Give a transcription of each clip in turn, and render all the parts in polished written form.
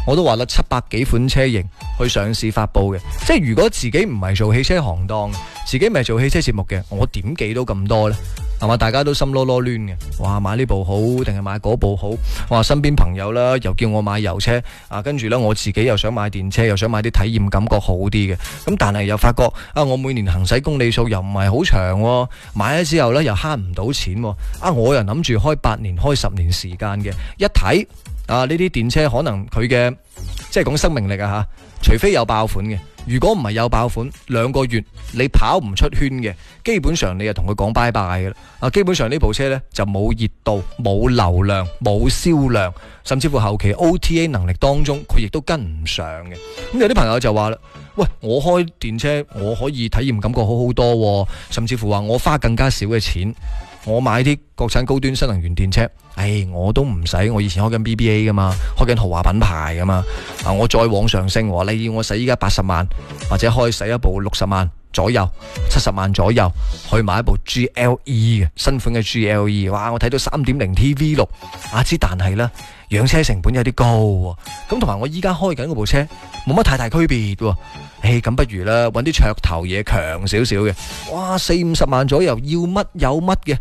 我都話啦700幾款車型去上市發布嘅。即係如果自己唔係做汽車行當，自己唔係做汽車節目嘅，我點記到咁多呢？係嘛？大家都心囉囉攣嘅，哇！買呢部好定係買嗰部好？我話身邊朋友啦，又叫我買油車啊，跟住呢，我自己又想買電車，又想買啲體驗感覺好啲嘅。咁但係又發覺啊，我每年行駛公里數又唔係好長喎，買咗之後呢，又慳唔到錢喎。啊，我又諗住開8年、開10年時間嘅，一睇啊，呢啲電車可能佢嘅即係講生命力啊嚇，除非有爆款嘅。如果唔係有爆款，2個月你跑唔出圈嘅，基本上你就同佢講拜拜嘅啦。啊，基本上呢部車呢，就冇熱度、冇流量、冇銷量，甚至乎後期 OTA 能力當中佢亦都跟唔上嘅。咁有啲朋友就話啦，喂，我開電車我可以體驗感覺好好多喎，甚至乎話我花更加少嘅錢，我買啲國產高端新能源電車，我都唔使，我以前開緊 BBA 噶嘛，開緊豪華品牌噶嘛，我再往上升，你要我使依家80萬，或者可以使一部60萬左右、70萬左右，去買一部 GLE 嘅新款嘅 GLE， 哇！我睇到 3.0 TV6， 但係呢，養車成本有啲高喎，咁同埋我依家開緊嗰部車冇乜太大區別喎。咁不如啦，揾啲噱頭嘢強少少嘅，哇，40-50萬左右，要乜有乜嘅。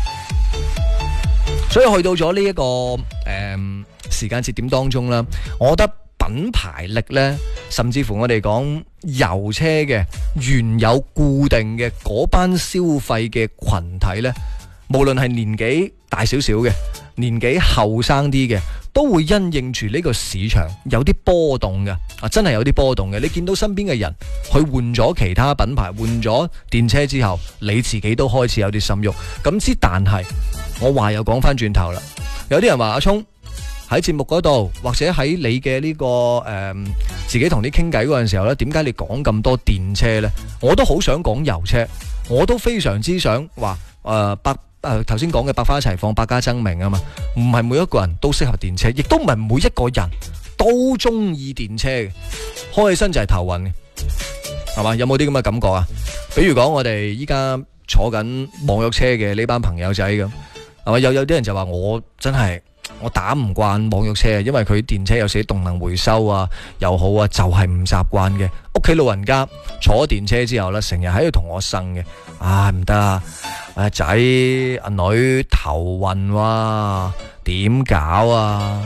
所以去到咗呢一個時間節點當中啦，我覺得品牌力呢，甚至乎我哋講油車嘅原有固定嘅嗰班消費嘅群體呢，無論係年紀大少少嘅，年紀後生啲嘅，都會因應住呢個市場有啲波動嘅，真係有啲波動嘅。你見到身邊嘅人去換咗其他品牌，換咗電車之後，你自己都開始有啲心喐。咁但係我話又講翻轉頭啦，有啲人話阿聰喺節目嗰度，或者喺你嘅呢個自己同你傾偈嗰陣時候呢，點解你講咁多電車呢？我都好想講油車，我都非常之想話頭先講嘅百花齊放、百家爭鳴啊嘛，唔係每一個人都適合電車，亦都唔係每一個人都中意電車嘅，開起身就係頭暈嘅，係嘛？有冇啲咁嘅感覺啊？比如講我哋依家坐緊網約車嘅呢班朋友仔咁，係嘛？有啲人就話我真係我打唔慣網約車，因為佢電車有時動能回收啊又好啊，就係唔習慣嘅。屋企老人家坐電車之後呢，成日喺度同我呻嘅，唔得啊！阿仔阿女頭暈喎，點搞啊？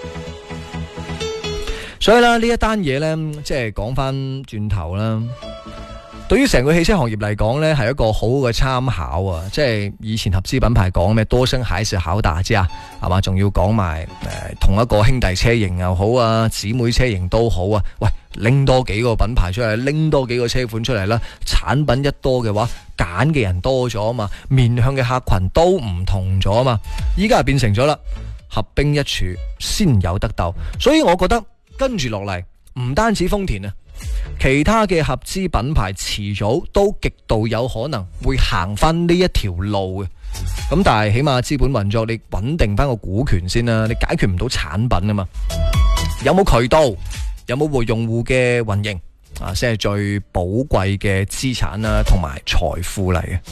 所以啦，呢一單嘢呢，即係講翻轉頭啦，對於成個汽車行業嚟講呢，係一個好好嘅參考啊！即係以前合資品牌講咩多生還是好大隻啊，係嘛？仲要講埋同一個兄弟車型又好啊，姊妹車型都好啊。喂，拎多幾個品牌出嚟，拎多幾個車款出嚟啦，產品一多嘅話，揀嘅人多咗啊嘛，面向嘅客群都唔同咗啊嘛。依家就變成咗啦，合兵一處先有得鬥。所以我覺得跟住落嚟，唔單止豐田啊，其他嘅合資品牌遲早都極度有可能會行翻呢一條路嘅。咁但係起碼資本運作，你穩定翻個股權先啦，你解決唔到產品啊嘛，有冇渠道？有冇用戶嘅運營先係最寶貴嘅資產啦，同埋財富嚟嘅。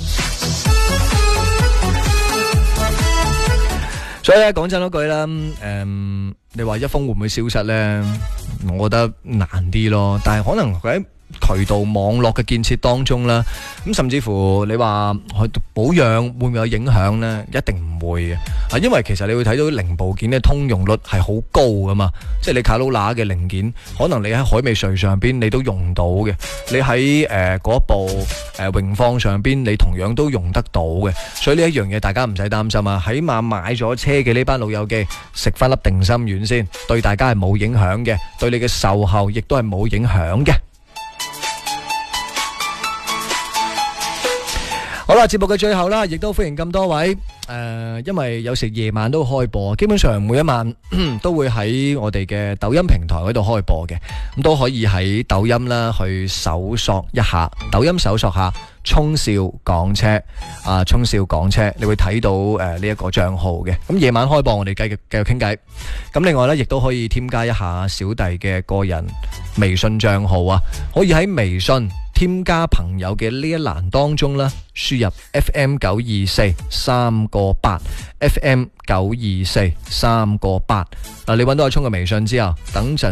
所以咧，講真嗰句啦，你話一豐會唔會消失呢？我覺得難啲咯，但係可能佢喺渠道網絡嘅建設當中啦，咁甚至乎你話去保養會唔會有影響呢？一定唔會嘅，因為其實你會睇到零部件嘅通用率係好高噶嘛，即係你卡羅拉嘅零件，可能你喺海味瑞上邊你都用到嘅，你喺嗰部榮放上邊你同樣都用得到嘅，所以呢一樣嘢大家唔使擔心啊！起碼買咗車嘅呢班老友記食翻粒定心丸先，對大家係冇影響嘅，對你嘅售後亦都係冇影響嘅。好啦，節目嘅最後啦，亦都歡迎咁多位因為有時夜晚都開播，基本上每一晚都會喺我哋嘅抖音平台嗰度開播嘅，咁都可以喺抖音啦去搜索一下，抖音搜索下聰少講車聰少講車，你會睇到呢一個賬號嘅。咁夜晚開播我哋繼續傾偈，咁另外呢亦都可以添加一下小弟嘅個人微信賬號啊，可以喺微信添加朋友嘅呢一欄當中啦，輸入 FM92438 FM92438。你揾到阿聰嘅微信之後，等陣